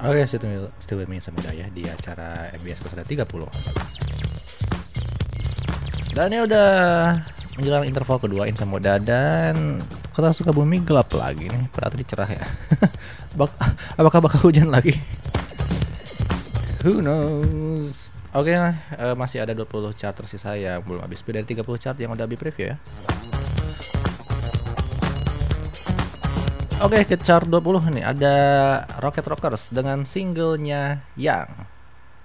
Oke, still with me sama Daya di acara MBS episode 30. Dan ini udah menjelang interval kedua Insa Moda dan kota Sukabumi gelap lagi nih. Padahal tadi cerah ya. Apakah bakal hujan lagi? Who knows? Oke, masih ada 20 chart tersisa yang belum habis. Dari 30 chart yang udah habis preview ya. Oke, ke chart 20 nih ada Rocket Rockers dengan singlenya Yang.